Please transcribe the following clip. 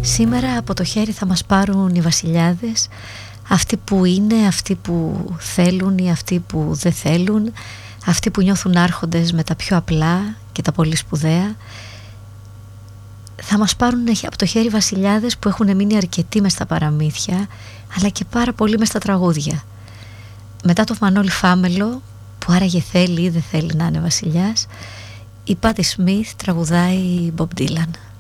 Σήμερα από το χέρι θα μας πάρουν οι βασιλιάδες, αυτοί που είναι, αυτοί που θέλουν ή αυτοί που δεν θέλουν, αυτοί που νιώθουν άρχοντες με τα πιο απλά και τα πολύ σπουδαία. Θα μας πάρουν από το χέρι βασιλιάδες που έχουν μείνει αρκετοί μες στα παραμύθια, αλλά και πάρα πολύ μες στα τραγούδια. Μετά το Μανώλη Φάμελο, που άραγε θέλει ή δεν θέλει να είναι βασιλιάς, η Πάτι Σμιθ τραγουδάει Bob Dylan.